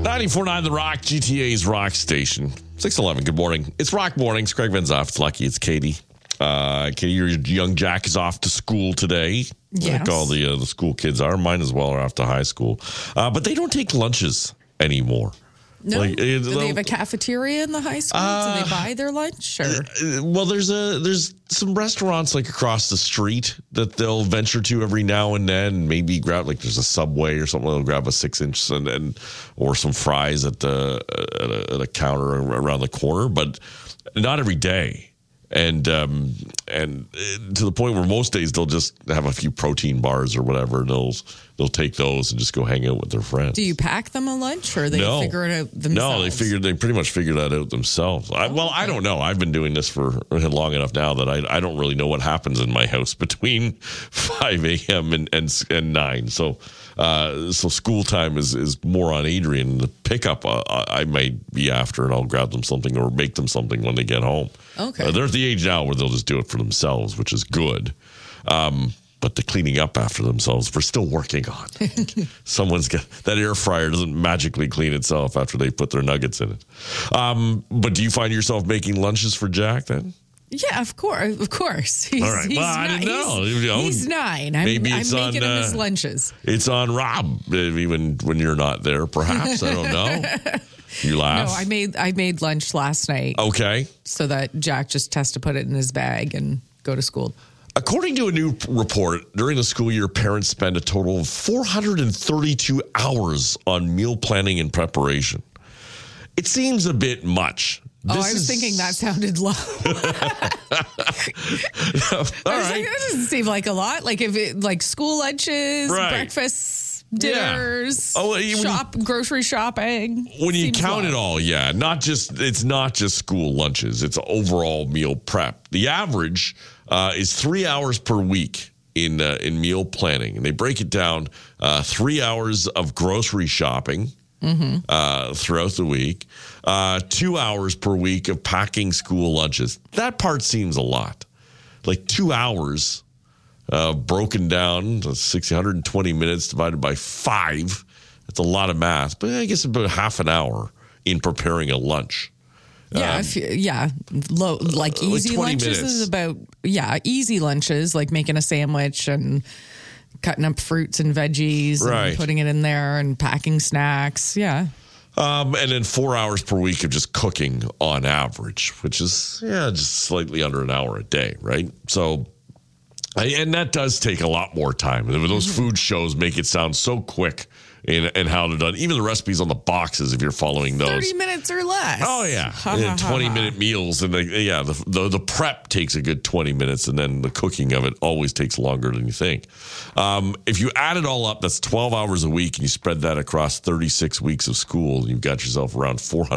94.9 The Rock, GTA's Rock Station. 6:11, good morning. It's Rock Mornings. Craig Van Zoff. It's Lucky. It's Katie. Katie, your young Jack is off to school today. Yes. Like all the school kids are. Mine as well are off to high school. But they don't take lunches anymore. No, do they have a cafeteria in the high school? Do they buy their lunch? Or? Well, there's some restaurants like across the street that they'll venture to every now and then. Maybe grab there's a Subway or something. They'll grab a 6-inch and or some fries at a counter around the corner, but not every day. And to the point where most days they'll just have a few protein bars or whatever. And they'll take those and just go hang out with their friends. Do you pack them a lunch, or they figure it out themselves? No, they pretty much figured that out themselves. I don't know. I've been doing this for long enough now that I don't really know what happens in my house between 5 a.m. and 9. So school time is more on Adrian. The pickup I might be after, and I'll grab them something or make them something when they get home. Okay. They're at the age now where they'll just do it for themselves, which is good. But the cleaning up after themselves, we're still working on. Someone's got that air fryer doesn't magically clean itself after they put their nuggets in it. But do you find yourself making lunches for Jack then? Yeah, of course. He's, all right. Well, I didn't know. He's 9. I'm making him his lunches. It's on Rob, even when you're not there, perhaps. I don't know. You laugh. No, I made lunch last night. Okay. So that Jack just has to put it in his bag and go to school. According to a new report, during the school year, parents spend a total of 432 hours on meal planning and preparation. It seems a bit much. I was thinking that sounded low. All right. Like, that doesn't seem like a lot. Like school lunches, breakfasts, dinners, grocery shopping. When you count it all, it's not just school lunches. It's overall meal prep. The average is 3 hours per week in meal planning, and they break it down 3 hours of grocery shopping. Throughout the week, 2 hours per week of packing school lunches. That part seems a lot. Like 2 hours broken down, 120 minutes divided by 5. That's a lot of math, but I guess about half an hour in preparing a lunch. Easy like lunches minutes. is about, easy lunches, like making a sandwich and cutting up fruits and veggies and putting it in there and packing snacks. Yeah. And then 4 hours per week of just cooking on average, which is, just slightly under an hour a day, right? So, and that does take a lot more time. Those food shows make it sound so quick in how they're done. Even the recipes on the boxes, if you're following those. 30 minutes or less. Oh, yeah. 20-minute meals. And the prep takes a good 20 minutes, and then the cooking of it always takes longer than you think. If you add it all up, that's 12 hours a week, and you spread that across 36 weeks of school, you've got yourself around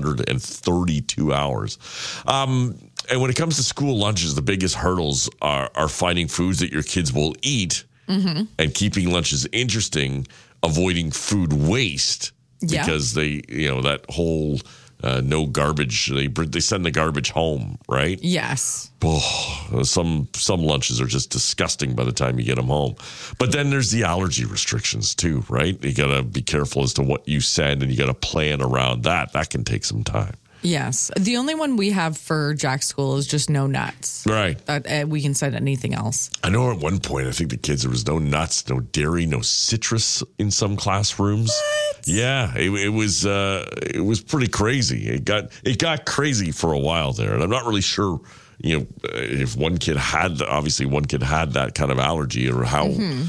432 hours. And when it comes to school lunches, the biggest hurdles are finding foods that your kids will eat and keeping lunches interesting, avoiding food waste because they, that whole no garbage, they send the garbage home, right? Yes. Oh, some lunches are just disgusting by the time you get them home. But then there's the allergy restrictions too, right? You got to be careful as to what you send, and you got to plan around that. That can take some time. Yes. The only one we have for Jack's school is just no nuts. Right. We can send anything else. I know at one point, I think the kids, there was no nuts, no dairy, no citrus in some classrooms. What? Yeah. It was pretty crazy. It got crazy for a while there. And I'm not really sure, if one kid had that kind of allergy, or how,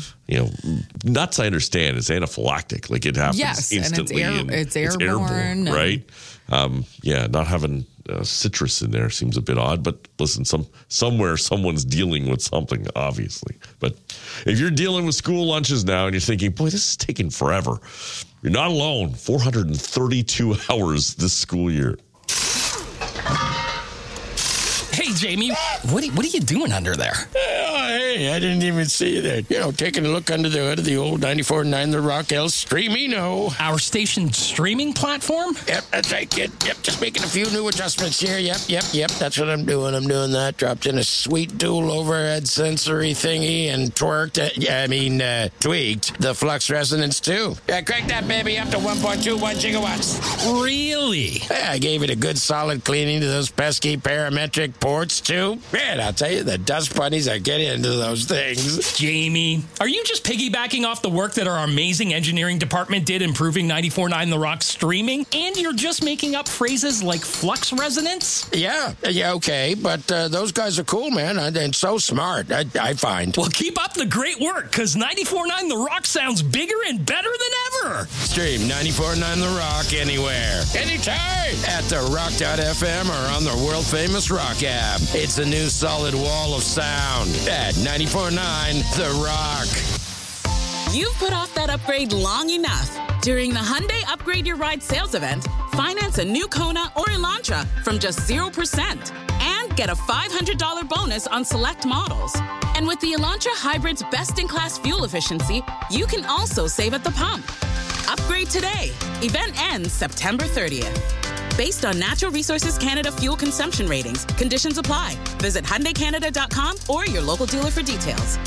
nuts, I understand, it's anaphylactic. Like it happens instantly. And it's airborne. Right? Not having citrus in there seems a bit odd, but listen, somewhere someone's dealing with something, obviously. But if you're dealing with school lunches now and you're thinking, boy, this is taking forever, you're not alone. 432 hours this school year. Hey, Jamie, what are you doing under there? Hey, Hey, I didn't even see that. You know, taking a look under the hood of the old 94.9 The Rock El Streamino. Our station streaming platform? Yep, that's right, kid. Yep, just making a few new adjustments here. Yep. That's what I'm doing. I'm doing that. Dropped in a sweet dual overhead sensory thingy and tweaked the flux resonance too. Yeah, crank that baby up to 1.21 gigawatts. Really? Yeah, I gave it a good solid cleaning to those pesky parametric ports too. Man, I'll tell you, the dust bunnies are getting into those things. Jamie, are you just piggybacking off the work that our amazing engineering department did improving 94.9 The Rock streaming? And you're just making up phrases like flux resonance? Yeah, okay, but those guys are cool, man, and so smart, I find. Well, keep up the great work, because 94.9 The Rock sounds bigger and better than ever. Stream 94.9 The Rock anywhere, anytime, at therock.fm or on the world-famous Rock app. It's a new solid wall of sound at 94.9 The Rock. You've put off that upgrade long enough. During the Hyundai Upgrade Your Ride sales event, finance a new Kona or Elantra from just 0% and get a $500 bonus on select models. And with the Elantra Hybrid's best-in-class fuel efficiency, you can also save at the pump. Upgrade today. Event ends September 30th. Based on Natural Resources Canada fuel consumption ratings, conditions apply. Visit HyundaiCanada.com or your local dealer for details.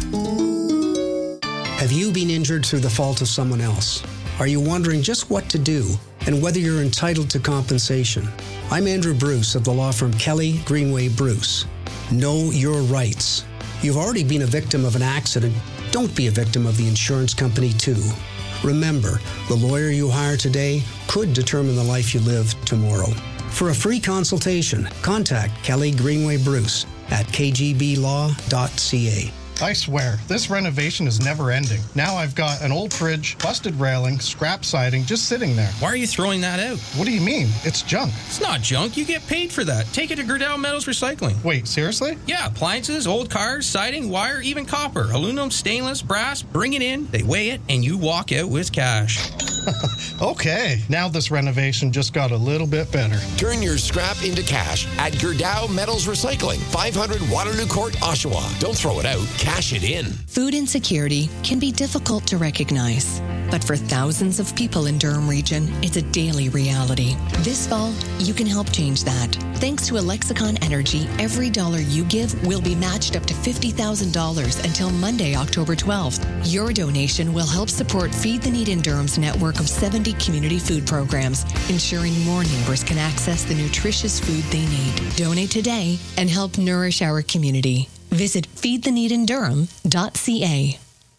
Have you been injured through the fault of someone else? Are you wondering just what to do and whether you're entitled to compensation? I'm Andrew Bruce of the law firm Kelly Greenway Bruce. Know your rights. You've already been a victim of an accident. Don't be a victim of the insurance company too. Remember, the lawyer you hire today could determine the life you live tomorrow. For a free consultation, contact Kelly Greenway Bruce at kgblaw.ca. I swear, this renovation is never ending. Now I've got an old fridge, busted railing, scrap siding just sitting there. Why are you throwing that out? What do you mean? It's junk. It's not junk. You get paid for that. Take it to Gerdau Metals Recycling. Wait, seriously? Yeah, appliances, old cars, siding, wire, even copper, aluminum, stainless, brass. Bring it in, they weigh it, and you walk out with cash. Okay, now this renovation just got a little bit better. Turn your scrap into cash at Gerdau Metals Recycling, 500 Waterloo Court, Oshawa. Don't throw it out, cash it in. Food insecurity can be difficult to recognize, but for thousands of people in Durham Region, it's a daily reality. This fall, you can help change that. Thanks to Alexicon Energy, every dollar you give will be matched up to $50,000 until Monday, October 12th. Your donation will help support Feed the Need in Durham's network of 70 community food programs, ensuring more neighbors can access the nutritious food they need. Donate today and help nourish our community. Visit feedtheneedindurham.ca.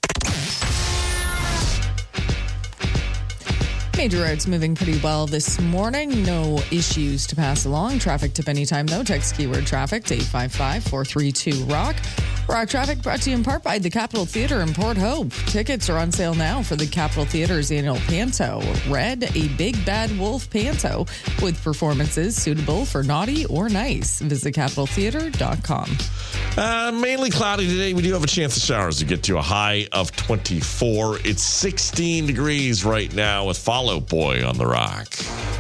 Major roads moving pretty well this morning. No issues to pass along. Traffic tip anytime, though. Text keyword traffic to 855-432-ROCK. Rock Traffic brought to you in part by the Capitol Theatre in Port Hope. Tickets are on sale now for the Capitol Theatre's annual Panto. Red, a Big Bad Wolf Panto with performances suitable for naughty or nice. Visit CapitolTheatre.com. Mainly cloudy today. We do have a chance of showers to get to a high of 24. It's 16 degrees right now with Fall Out Boy on the Rock.